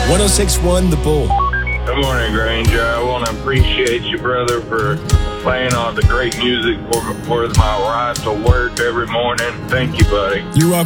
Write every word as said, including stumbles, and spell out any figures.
one oh six point one The Bull. Good morning, Granger. I want to appreciate you, brother, for playing all the great music for, for my ride to work every morning. Thank you, buddy. You're welcome.